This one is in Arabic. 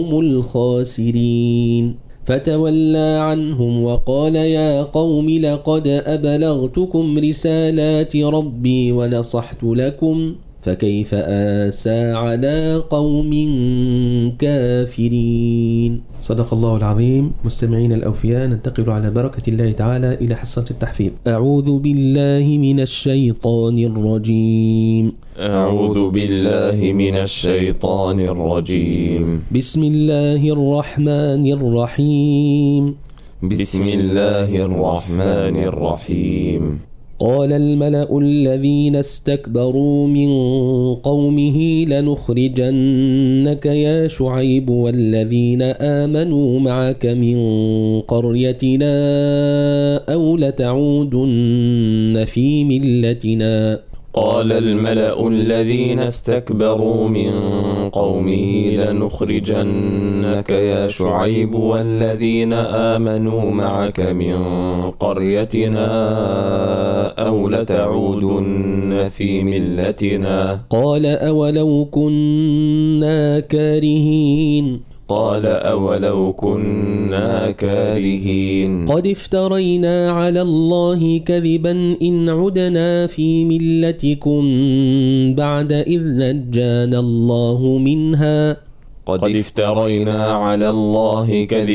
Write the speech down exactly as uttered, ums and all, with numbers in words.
الخاسرين فتولى عنهم وقال يا قوم لقد أبلغتكم رسالات ربي ونصحت لكم فكيف آسى على قوم كافرين. صدق الله العظيم. مستمعين الأوفياء، ننتقل على بركة الله تعالى إلى حصة التحفيظ. أعوذ بالله من الشيطان الرجيم. أعوذ بالله من الشيطان الرجيم. بسم الله الرحمن الرحيم. بسم الله الرحمن الرحيم. قال الملأ الذين استكبروا من قومه لنخرجنك يا شعيب والذين آمنوا معك من قريتنا أو لتعودن في ملتنا. قال الملأ الذين استكبروا من قومه لنخرجنك يا شعيب والذين آمنوا معك من قريتنا أو لتعودن في ملتنا. قال أولو كنا كارهين. قال أولو كنا كارهين. قد افترينا على الله كذبا إن عدنا في ملتكم بعد إذ نجانا الله منها. قد افترينا على الله كذبا